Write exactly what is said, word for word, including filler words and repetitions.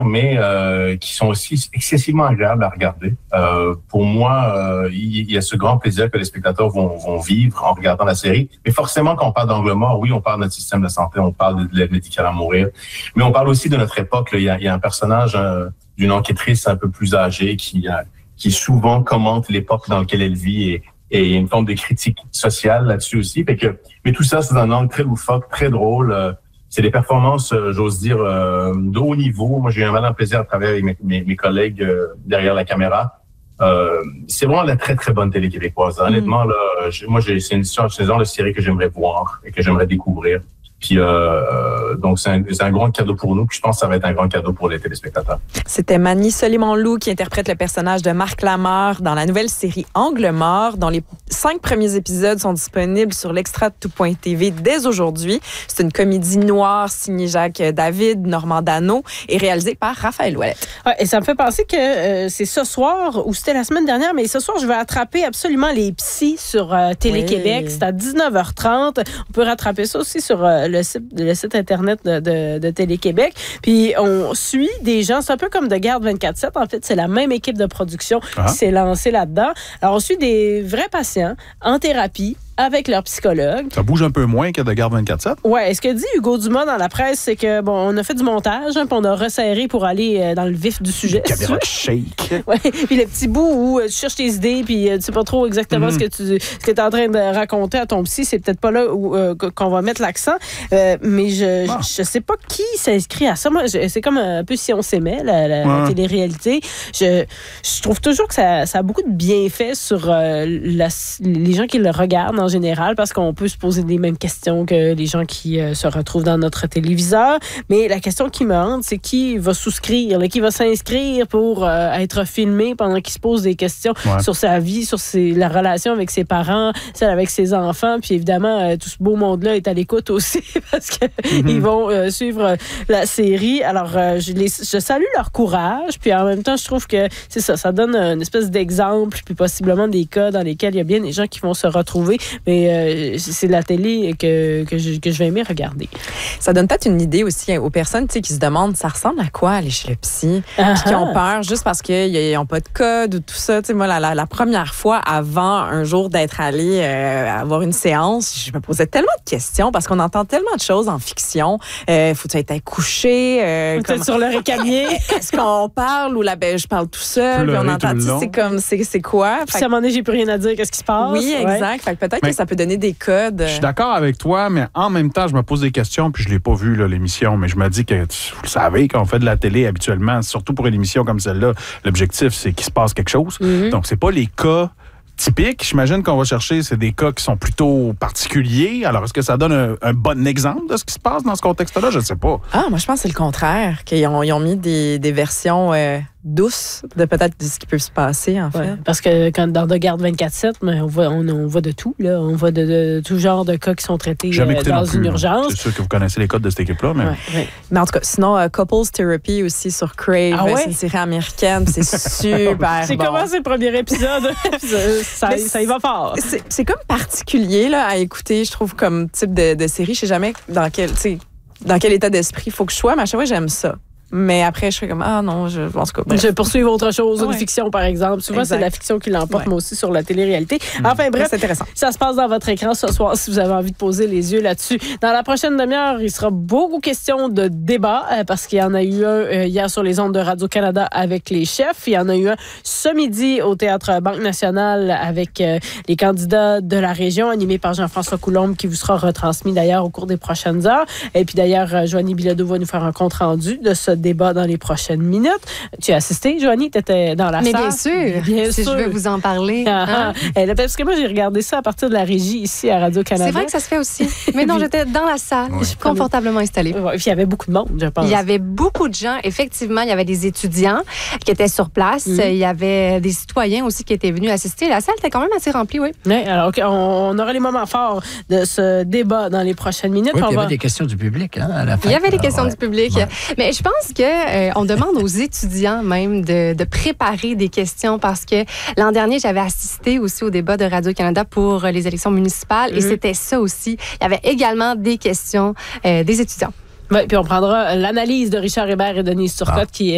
mais euh, qui sont aussi excessivement agréables à regarder. Euh, pour moi, euh, il y a ce grand plaisir que les spectateurs vont, vont vivre en regardant la série. Mais forcément, quand on parle d'angle mort, oui, on parle de notre système de santé, on parle de l'aide médicale à mourir, mais on parle aussi de notre époque. Là. Il y a, il y a un personnage euh, d'une enquêtrice un peu plus âgée qui, euh, qui souvent commente l'époque dans laquelle elle vit et, et une forme de critique sociale là-dessus aussi. Fait que, mais tout ça, c'est un angle très loufoque, très drôle. Euh, C'est des performances, euh, j'ose dire, euh, de haut niveau. Moi, j'ai eu un malin plaisir à travailler avec mes, mes, mes collègues euh, derrière la caméra. Euh, c'est vraiment la très, très bonne télé québécoise. Mmh. Honnêtement, là, j'ai, moi, j'ai, c'est une c'est une genre de série que j'aimerais voir et que j'aimerais découvrir. Puis euh, euh, donc, c'est un, c'est un grand cadeau pour nous. Puis je pense que ça va être un grand cadeau pour les téléspectateurs. C'était Mani Soliman-Loup qui interprète le personnage de Marc Lamarre dans la nouvelle série Angle mort, dont les cinq premiers épisodes sont disponibles sur l'extra de tout point t v dès aujourd'hui. C'est une comédie noire signée Jacques David, Normand Dano et réalisée par Raphaël Ouellette. Ouais, et ça me fait penser que euh, c'est ce soir, ou c'était la semaine dernière, mais ce soir, je vais attraper absolument les psys sur euh, Télé-Québec. Oui. C'est à dix-neuf heures trente. On peut rattraper ça aussi sur euh, le site, le site Internet de, de, de Télé-Québec. Puis on suit des gens, c'est un peu comme de Garde vingt-quatre sept. En fait, c'est la même équipe de production ah. qui s'est lancée là-dedans. Alors, on suit des vrais patients en thérapie avec leur psychologue. Ça bouge un peu moins que de Garde vingt-quatre sept. Oui. Ce que dit Hugo Dumas dans la presse, c'est que bon, on a fait du montage, hein, puis on a resserré pour aller euh, dans le vif du sujet. Caméra shake. Oui. Puis le petit bout où euh, tu cherches tes idées, puis euh, tu sais pas trop exactement mm-hmm. ce que tu ce que es en train de raconter à ton psy, c'est peut-être pas là où euh, qu'on va mettre l'accent. Euh, mais je, ah. je je sais pas qui s'inscrit à ça. Moi, je, c'est comme un peu Si on s'aimait, la, la, ouais. la télé-réalité. Je, je trouve toujours que ça, ça a beaucoup de bienfaits sur euh, la, les gens qui le regardent en général, parce qu'on peut se poser les mêmes questions que les gens qui euh, se retrouvent dans notre téléviseur. Mais la question qui me hante, c'est qui va souscrire, là, qui va s'inscrire pour euh, être filmé pendant qu'il se pose des questions ouais. sur sa vie, sur ses, la relation avec ses parents, celle avec ses enfants. Puis évidemment, euh, tout ce beau monde-là est à l'écoute aussi parce qu'ils mm-hmm. vont euh, suivre la série. Alors, euh, je, les, je salue leur courage. Puis en même temps, je trouve que c'est ça, ça donne une espèce d'exemple, puis possiblement des cas dans lesquels il y a bien des gens qui vont se retrouver. Mais euh, c'est la télé que, que, je, que je vais aimer regarder. Ça donne peut-être une idée aussi aux personnes qui se demandent ça ressemble à quoi aller chez le psy, uh-huh. puis qui ont peur juste parce qu'ils n'ont pas de code ou tout ça. T'sais, moi, la, la, la première fois avant un jour d'être allée euh, avoir une séance, je me posais tellement de questions parce qu'on entend tellement de choses en fiction. Euh, faut-tu être accouché? Euh, comme... sur le récamier? Est-ce qu'on parle ou la ben, je parle tout seul? Puis on entend, c'est comme, c'est, c'est quoi? Puis si à un moment donné, j'ai plus rien à dire, qu'est-ce qui se passe? Oui, exact. Ouais. Fait que peut-être mais, que ça peut donner des codes. Je suis d'accord avec toi, mais en même temps, je me pose des questions, puis je l'ai pas vu, là, l'émission, mais je me dis que, vous le savez, quand on fait de la télé habituellement, surtout pour une émission comme celle-là, l'objectif, c'est qu'il se passe quelque chose. Mm-hmm. Donc, c'est pas les cas typiques. J'imagine qu'on va chercher, c'est des cas qui sont plutôt particuliers. Alors, est-ce que ça donne un, un bon exemple de ce qui se passe dans ce contexte-là? Je ne sais pas. Ah, moi, je pense que c'est le contraire, qu'ils ont, ils ont mis des, des versions... Euh... douce de peut-être de ce qui peut se passer, en fait. Ouais, parce que quand dans de Garde vingt-quatre sept, on voit, on, on voit de tout. Là. On voit de, de tout genre de cas qui sont traités euh, dans une urgence. C'est sûr que vous connaissez les codes de cette équipe-là. Mais, ouais, ouais. mais en tout cas, sinon, uh, Couples Therapy aussi sur Crave, ah ouais? C'est une série américaine, c'est super C'est bon. Comment c'est le premier épisode? ça, ça y va fort. C'est, c'est comme particulier là, à écouter, je trouve, comme type de, de série. Je sais jamais dans quel, dans quel état d'esprit il faut que je sois, mais à chaque fois, j'aime ça. Mais après, je suis comme, ah non, je, en tout cas, bref. Je poursuis autre chose, ouais. une fiction, par exemple. Souvent, exact. C'est la fiction qui l'emporte, ouais. mais aussi sur la télé-réalité. Mmh. Enfin, bref, c'est intéressant. Ça se passe dans votre écran ce soir si vous avez envie de poser les yeux là-dessus. Dans la prochaine demi-heure, il sera beaucoup question de débat euh, parce qu'il y en a eu un euh, hier sur les ondes de Radio-Canada avec les chefs. Il y en a eu un ce midi au Théâtre Banque Nationale avec euh, les candidats de la région, animé par Jean-François Coulombe, qui vous sera retransmis d'ailleurs au cours des prochaines heures. Et puis d'ailleurs, euh, Joanie Bilodeau va nous faire un compte-rendu de ce débat dans les prochaines minutes. Tu as assisté, Joanie? Tu étais dans la Mais salle? Bien sûr. Bien si sûr. Je veux vous en parler. Ah, hein? Parce que moi, j'ai regardé ça à partir de la régie ici à Radio-Canada. C'est vrai que ça se fait aussi. Mais non, j'étais dans la salle, ouais. confortablement installée. Ouais, puis il y avait beaucoup de monde, je pense. Il y avait beaucoup de gens. Effectivement, il y avait des étudiants qui étaient sur place. Mm. Il y avait des citoyens aussi qui étaient venus assister. La salle était quand même assez remplie, oui. Oui, alors okay, on, on aura les moments forts de ce débat dans les prochaines minutes. Oui, on il y va... avait des questions du public hein, à la fin. Il y avait des questions ouais. du public. Ouais. Mais je pense que euh, on demande aux étudiants même de, de préparer des questions parce que l'an dernier, j'avais assisté aussi au débat de Radio-Canada pour les élections municipales mm-hmm. et c'était ça aussi. Il y avait également des questions euh, des étudiants. Oui, puis on prendra l'analyse de Richard Hébert et Denise Turcotte ah. qui est